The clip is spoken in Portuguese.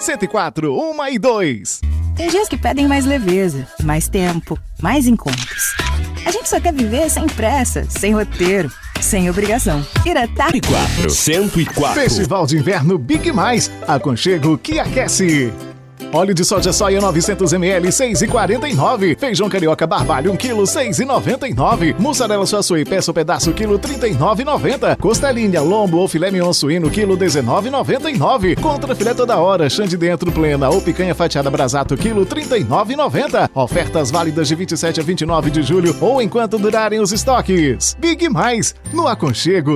104, 1 e 2. Tem dias que pedem mais leveza, mais tempo, mais encontros. A gente só quer viver sem pressa, sem roteiro, sem obrigação. Iratá 104. Festival de Inverno Big Mais. Aconchego que aquece. Óleo de soja soia 900ml, 6,49. Feijão carioca barbalho 1 kg, 6,99. Mussarela suaçuí peça pedaço quilo, 39,90. Costelinha, lombo ou filé mignon suíno quilo, 19,99. Contra filé toda hora, chã de dentro plena ou picanha fatiada brasato quilo, 39,90. Ofertas válidas de 27 a 29 de julho ou enquanto durarem os estoques. Big Mais, no Aconchego.